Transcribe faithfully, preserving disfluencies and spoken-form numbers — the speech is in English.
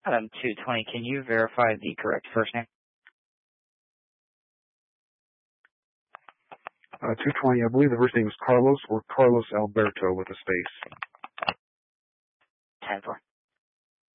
Um, two twenty, can you verify the correct first name? Uh, two twenty, I believe the first name is Carlos or Carlos Alberto with a space. ten four.